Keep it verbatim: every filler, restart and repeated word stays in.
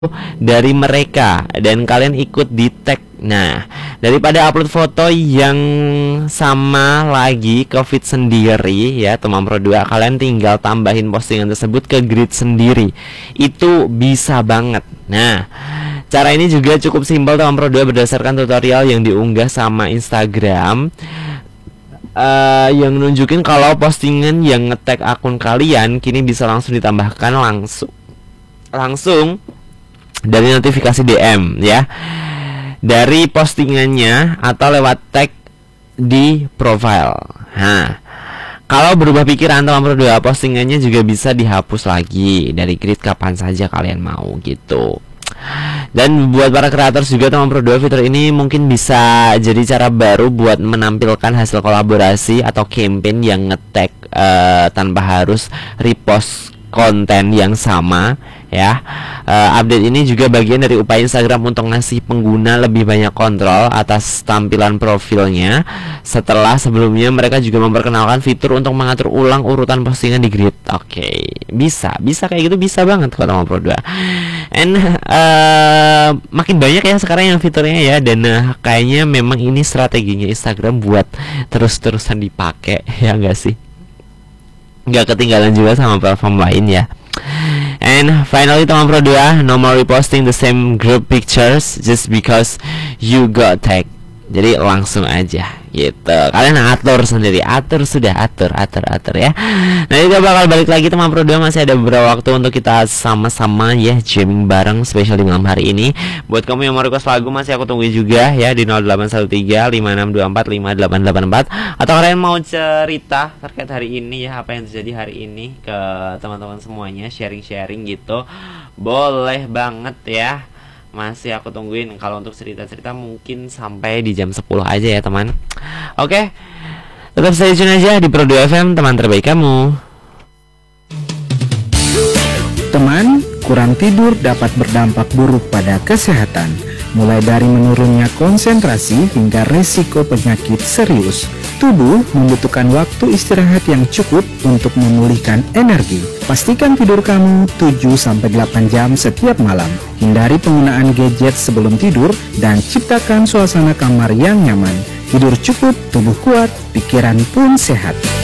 dari mereka dan kalian ikut di tag. Nah, daripada upload foto yang sama lagi ke feed sendiri ya teman Pro dua, kalian tinggal tambahin postingan tersebut ke grid sendiri. Itu bisa banget. Nah, cara ini juga cukup simpel teman Pro dua berdasarkan tutorial yang diunggah sama Instagram. Uh, yang nunjukin kalau postingan yang nge-tag akun kalian kini bisa langsung ditambahkan langsung langsung dari notifikasi D M ya, dari postingannya atau lewat tag di profile. Nah, kalau berubah pikiran teman Pro dua, postingannya juga bisa dihapus lagi dari grid kapan saja kalian mau gitu. Dan buat para kreator juga teman Pro dua, fitur ini mungkin bisa jadi cara baru buat menampilkan hasil kolaborasi atau campaign yang nge-tag uh, tanpa harus repost konten yang sama ya. uh, Update ini juga bagian dari upaya Instagram untuk ngasih pengguna lebih banyak kontrol atas tampilan profilnya, setelah sebelumnya mereka juga memperkenalkan fitur untuk mengatur ulang urutan postingan di grid. Oke, okay. bisa bisa kayak gitu, bisa banget kok teman Pro dua. And uh, makin banyak ya sekarang yang fiturnya ya, dan uh, kayaknya memang ini strateginya Instagram buat terus-terusan dipakai ya enggak sih? Nggak ketinggalan juga sama platform lain ya. And finally teman Pro dua, no more reposting the same group pictures just because you got tag. Jadi langsung aja gitu, kalian atur sendiri, atur sudah, atur, atur, atur ya. Nah, kita bakal balik lagi teman Pro dua, masih ada beberapa waktu untuk kita sama-sama ya jamming bareng, spesial di malam hari ini. Buat kamu yang mau request lagu masih aku tungguin juga ya di nol delapan satu tiga lima enam dua empat lima delapan delapan empat, atau kalian mau cerita terkait hari ini ya, apa yang terjadi hari ini ke teman-teman semuanya, sharing-sharing gitu, boleh banget ya. Masih aku tungguin. Kalau untuk cerita-cerita mungkin sampai di jam sepuluh aja ya teman. Oke, tetap stay tune aja di Pro dua F M, teman terbaik kamu. Teman, kurang tidur dapat berdampak buruk pada kesehatan, mulai dari menurunnya konsentrasi hingga resiko penyakit serius. Tubuh membutuhkan waktu istirahat yang cukup untuk memulihkan energi. Pastikan tidur kamu tujuh sampai delapan jam setiap malam. Hindari penggunaan gadget sebelum tidur dan ciptakan suasana kamar yang nyaman. Tidur cukup, tubuh kuat, pikiran pun sehat.